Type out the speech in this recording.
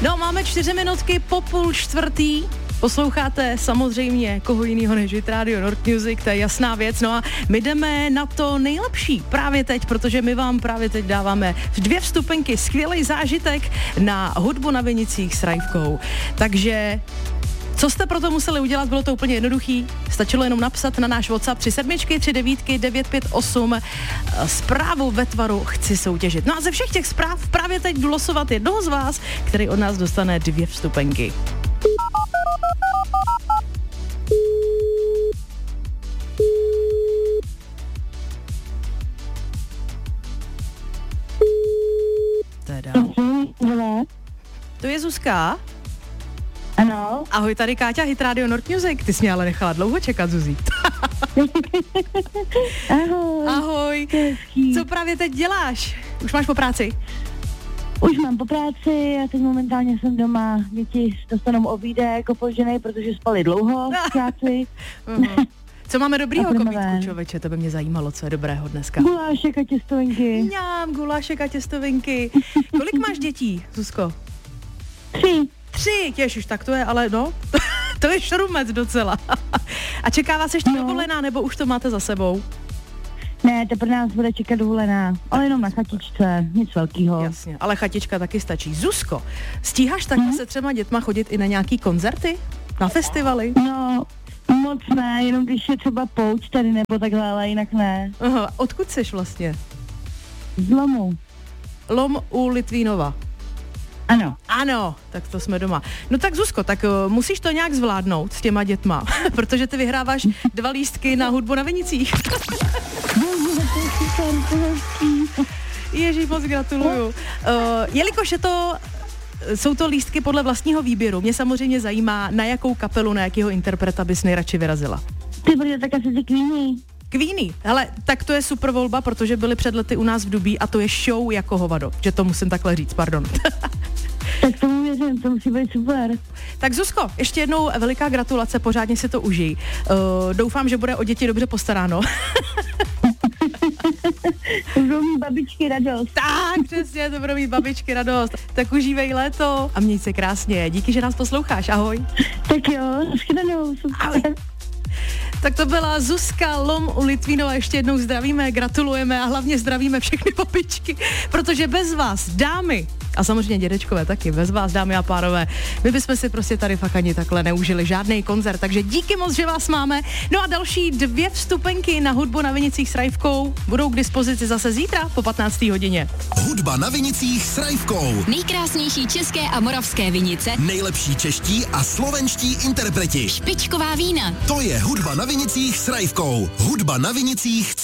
No, máme 4 minutky po 3:30. Posloucháte samozřejmě koho jinýho než Hit Radio North Music, to je jasná věc. No a my jdeme na to nejlepší právě teď, protože my vám právě teď dáváme 2 vstupenky, skvělý zážitek na hudbu na Vinicích s Rajvkou. Takže co jste pro to museli udělat, bylo to úplně jednoduchý. Stačilo jenom napsat na náš WhatsApp 37 958 zprávu ve tvaru chci soutěžit. No a ze všech těch zpráv právě teď jdu losovat jednoho z vás, který od nás dostane 2 vstupenky. Teda. To je Zuzka? Ano. Ahoj, tady Káťa, Hit Radio North Music. Ty jsi mě ale nechala dlouho čekat, Zuzi. Ahoj. Ahoj. Co právě teď děláš? Už máš po práci? Už mám po práci a teď momentálně jsem doma. Děti dostanou obídek opožděnej, protože spali dlouho v práci. Co máme dobrýho komítku, člověče? To by mě zajímalo, co je dobrého dneska. Gulášek a těstovinky. Mňám, gulášek a těstovinky. Kolik máš dětí, Zuzko? 3, ježiš, tak to je, ale no, to je šrumec docela. A čeká vás ještě dovolená, nebo už to máte za sebou? Ne, teprve nás bude čekat dovolená, ale jenom na chatičce, nic velkýho. Jasně, ale chatička taky stačí. Zuzko, stíháš takhle se 3 dětma chodit i na nějaký koncerty? Na festivaly? No, moc ne, jenom když je třeba pouč tady nebo takhle, ale jinak ne. Aha, odkud seš vlastně? Z Lomu. Lom u Litvínova. Ano, tak to jsme doma. No tak Zuzko, tak musíš to nějak zvládnout s těma dětma, protože ty vyhráváš 2 lístky na hudbu na Vinicích. Ježíš, moc gratuluju. Jelikož jsou to lístky podle vlastního výběru, mě samozřejmě zajímá, na jakou kapelu, na jakého interpreta bys nejradši vyrazila. Ty bude tak asi ty Queenie, hele, tak to je super volba, protože byly před lety u nás v Dubí a to je show jako hovado, že to musím takhle říct, pardon. Tak tomu věřím, to musí být super. Tak Zuzko, ještě jednou veliká gratulace, pořádně si to užij. Doufám, že bude o děti dobře postaráno. Budou mít babičky radost. Tak, přesně, to budou mít babičky radost. Tak užívej léto a měj se krásně. Díky, že nás posloucháš, ahoj. Tak jo, nashledanou, super. Ahoj. Tak to byla Zuzka Lom u Litvínova, ještě jednou zdravíme, gratulujeme a hlavně zdravíme všechny babičky, protože bez vás, dámy, a samozřejmě dědečkové taky, bez vás, dámy a pánové, my bychom si prostě tady fakt ani takhle neužili žádný koncert, takže díky moc, že vás máme. No a další 2 vstupenky na hudbu na Vinicích s Rajvkou budou k dispozici zase zítra po 15. hodině. Hudba na Vinicích s Rajvkou. Nejkrásnější české a moravské vinice. Nejlepší čeští a slovenští interpreti. Špičková vína. To je Hudba na Vinicích s Rajvkou. Hudba na Vinicích